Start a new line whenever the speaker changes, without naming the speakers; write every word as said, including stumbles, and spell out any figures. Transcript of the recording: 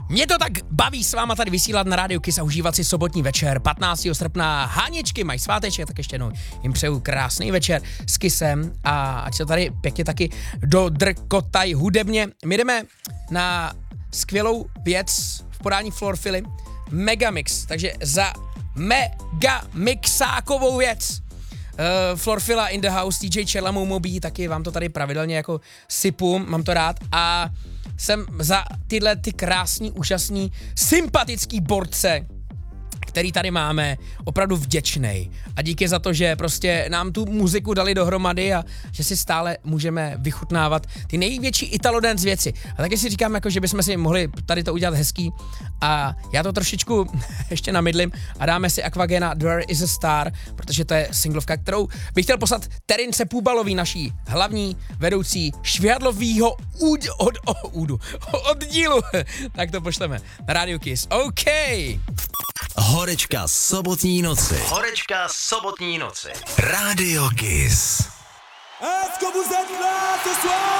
Mě to tak baví s váma tady vysílat na Rádiu Kiss a užívat si sobotní večer. patnáctého srpna Haničky mají sváteček, tak ještě jednou jim přeju krásný večer s Kissem a ať se tady pěkně taky dodrkotají hudebně. My jdeme na skvělou věc v podání Florfily, Megamix, takže za Megamixákovou věc. Uh, Florfila in the house, D J Čerlamou Mobí, taky vám to tady pravidelně jako sypu, mám to rád a jsem za tyhle ty krásný, úžasný, sympatický borce, který tady máme, opravdu vděčnej. A díky za to, že prostě nám tu muziku dali dohromady a že si stále můžeme vychutnávat ty největší Italo dance věci. A taky si říkám, jako, že bychom si mohli tady to udělat hezký. A já to trošičku ještě namydlím a dáme si Aquagena There is a Star, protože to je singlovka, kterou bych chtěl poslat Terince Půbalový, naší hlavní vedoucí švihadlovýho úd, od, od, údu, oddílu. Tak to pošleme na Radio Kiss. OK.
Horečka sobotní noci.
Horečka sobotní noci.
Radio Kiss.
Est-ce que vous êtes là ce soir?